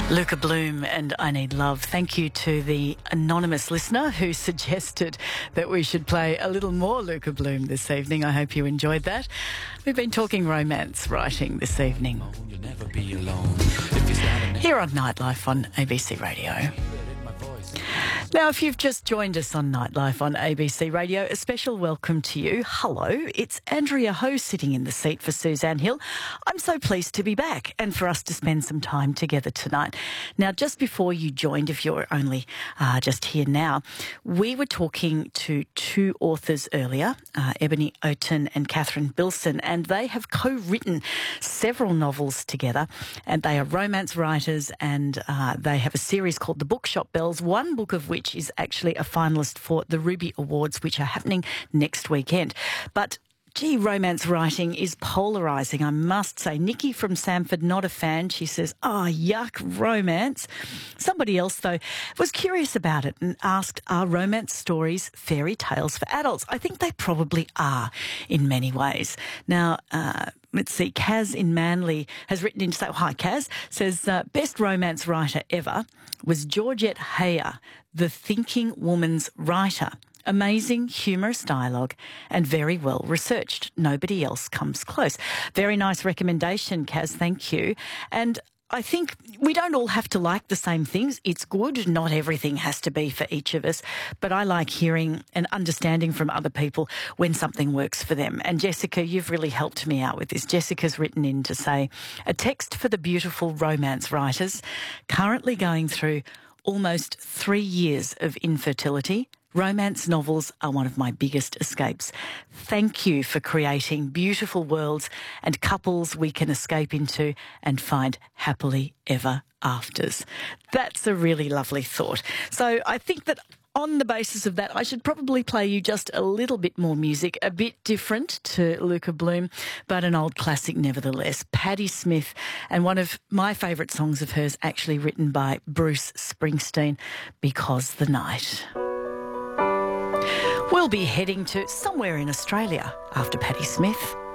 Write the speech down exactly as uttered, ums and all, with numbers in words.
Luca Bloom and I Need Love. Thank you to the anonymous listener who suggested that we should play a little more Luca Bloom this evening. I hope you enjoyed that. We've been talking romance writing this evening. Here on Nightlife on A B C Radio. Now, if you've just joined us on Nightlife on A B C Radio, a special welcome to you. Hello, it's Andrea Ho sitting in the seat for Suzanne Hill. I'm so pleased to be back and for us to spend some time together tonight. Now, just before you joined, if you're only uh, just here now, we were talking to two authors earlier, uh, Ebony Oaten and Catherine Bilson, and they have co-written several novels together, and they are romance writers, and uh, they have a series called The Bookshop Bells, one book of which is actually a finalist for the Ruby Awards, which are happening next weekend. But gee, romance writing is polarising, I must say. Nikki from Samford, not a fan. She says, oh, yuck, romance. Somebody else, though, was curious about it and asked, are romance stories fairy tales for adults? I think they probably are in many ways. Now, uh, let's see, Kaz in Manly has written in to say, oh, hi, Kaz, says, uh, best romance writer ever was Georgette Heyer, the thinking woman's writer. Amazing, humorous dialogue and very well researched. Nobody else comes close. Very nice recommendation, Kaz. Thank you. And I think we don't all have to like the same things. It's good. Not everything has to be for each of us. But I like hearing and understanding from other people when something works for them. And Jessica, you've really helped me out with this. Jessica's written in to say, a text for the beautiful romance writers currently going through almost three years of infertility. Romance novels are one of my biggest escapes. Thank you for creating beautiful worlds and couples we can escape into and find happily ever afters. That's a really lovely thought. So I think that on the basis of that, I should probably play you just a little bit more music, a bit different to Luca Bloom, but an old classic nevertheless. Patti Smith, and one of my favourite songs of hers actually written by Bruce Springsteen, Because the Night. We'll be heading to somewhere in Australia after Patti Smith.